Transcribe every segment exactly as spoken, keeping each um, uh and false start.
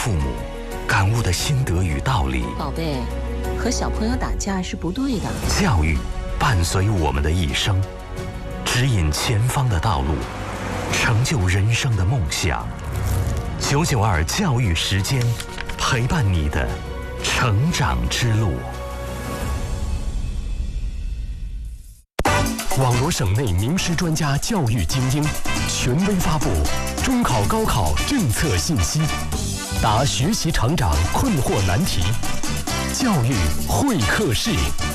父母感悟的心得与道理。 宝贝，和小朋友打架是不对的。 教育伴随我们的一生，指引前方的道路，成就人生的梦想。九九二教育时间，陪伴你的成长之路。网罗省内名师专家教育精英，权威发布中考高考政策信息，答学习成长困惑难题。教育会客室。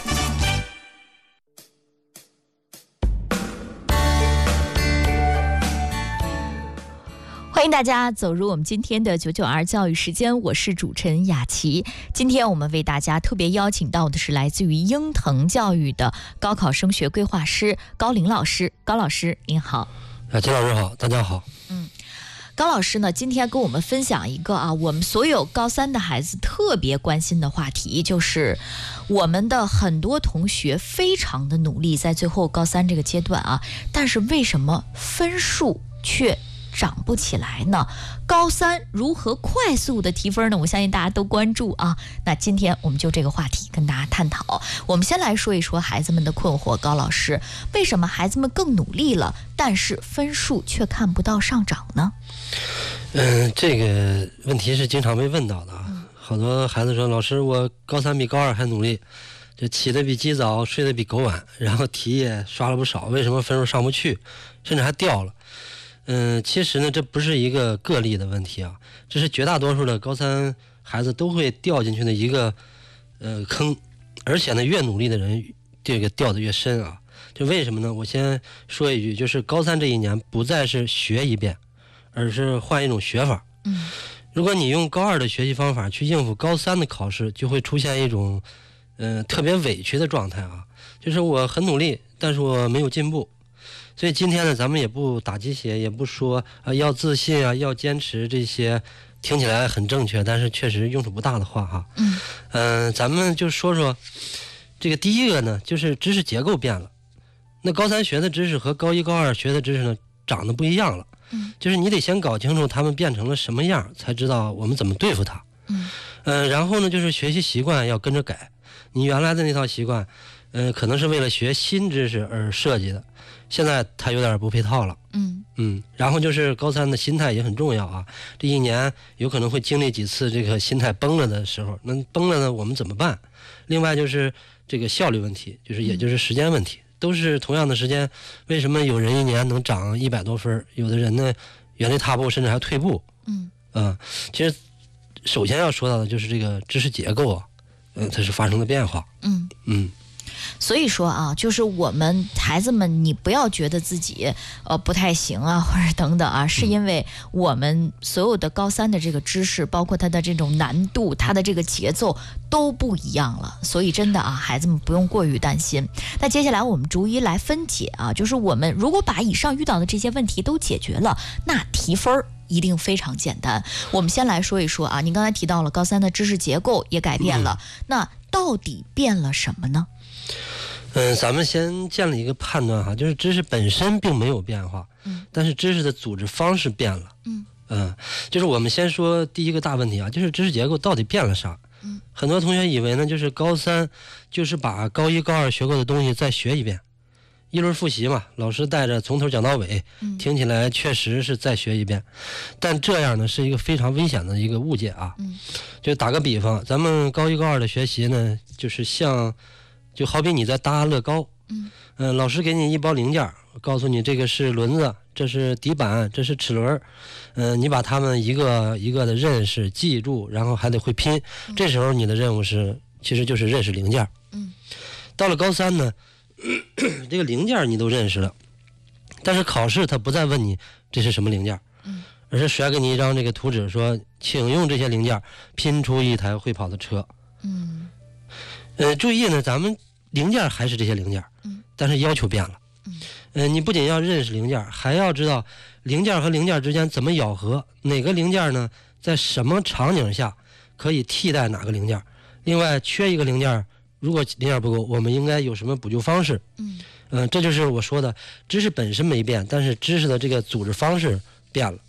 欢迎大家走入我们今天的九九二教育时间，我是主持人雅琪。今天我们为大家特别邀请到的是来自于英腾教育的高考升学规划师高林老师。高老师您好。 雅琪老师好，大家好。 嗯，高老师呢今天跟我们分享一个啊，我们所有高三的孩子特别关心的话题，就是我们的很多同学非常的努力，在最后高三这个阶段啊，但是为什么分数却涨不起来呢？高三如何快速的提分呢？我相信大家都关注啊。那今天我们就这个话题跟大家探讨。我们先来说一说孩子们的困惑。高老师，为什么孩子们更努力了，但是分数却看不到上涨呢？ 嗯、呃，这个问题是经常被问到的啊。嗯、好多孩子说，老师，我高三比高二还努力，就起得比鸡早，睡得比狗晚，然后题也刷了不少，为什么分数上不去，甚至还掉了？嗯、呃，其实呢，这不是一个个例的问题啊，这是绝大多数的高三孩子都会掉进去的一个呃坑，而且呢，越努力的人这个掉得越深啊。就为什么呢？我先说一句，就是高三这一年不再是学一遍，而是换一种学法。 嗯， 如果你用高二的学习方法去应付高三的考试，就会出现一种呃特别委屈的状态啊，就是我很努力，但是我没有进步。所以今天呢，咱们也不打鸡血，也不说啊要自信啊，要坚持这些听起来很正确，但是确实用处不大的话哈。 嗯， 呃，咱们就说说这个第一个呢，就是知识结构变了。那高三学的知识和高一高二学的知识呢，长得不一样了。 嗯， 就是你得先搞清楚他们变成了什么样，才知道我们怎么对付他。 嗯， 呃，然后呢，就是学习习惯要跟着改。你原来的那套习惯，呃，可能是为了学新知识而设计的。现在它有点不配套了。 嗯嗯，然后就是高三的心态也很重要啊。这一年有可能会经历几次这个心态崩了的时候，那崩了呢，我们怎么办？另外就是这个效率问题，就是也就是时间问题，嗯、都是同样的时间，为什么有人一年能涨一百多分，有的人呢原地踏步，甚至还退步？ 嗯啊、呃，其实首先要说到的就是这个知识结构啊，嗯、呃，它是发生了变化。 嗯嗯。 所以说啊，就是我们孩子们，你不要觉得自己呃不太行啊，或者等等啊，是因为我们所有的高三的这个知识，包括它的这种难度，它的这个节奏都不一样了。所以真的啊，孩子们不用过于担心。那接下来我们逐一来分解啊，就是我们如果把以上遇到的这些问题都解决了，那提分一定非常简单。我们先来说一说啊，您刚才提到了高三的知识结构也改变了，嗯、那到底变了什么呢？ 嗯，咱们先建立一个判断哈，就是知识本身并没有变化， 嗯， 但是知识的组织方式变了， 嗯嗯，就是我们先说第一个大问题啊，就是知识结构到底变了啥？ 嗯， 很多同学以为呢，就是高三就是把高一高二学过的东西再学一遍，一轮复习嘛，老师带着从头讲到尾， 嗯， 听起来确实是再学一遍，但这样呢是一个非常危险的一个误解啊， 嗯， 就打个比方，咱们高一高二的学习呢，就是像。就好比你在搭乐高， 嗯、 呃，老师给你一包零件，告诉你这个是轮子，这是底板，这是齿轮，嗯、呃，你把它们一个一个的认识记住，然后还得会拼， 嗯、 这时候你的任务是其实就是认识零件。 嗯， 到了高三呢，咳咳这个零件你都认识了，但是考试他不再问你这是什么零件， 嗯， 而是甩给你一张这个图纸，说请用这些零件拼出一台会跑的车。 嗯。 呃，注意呢，咱们零件还是这些零件， 嗯， 但是要求变了， 嗯， 呃，你不仅要认识零件，还要知道零件和零件之间怎么咬合，哪个零件呢，在什么场景下可以替代哪个零件，另外缺一个零件，如果零件不够，我们应该有什么补救方式？ 嗯， 呃，这就是我说的，知识本身没变，但是知识的这个组织方式变了。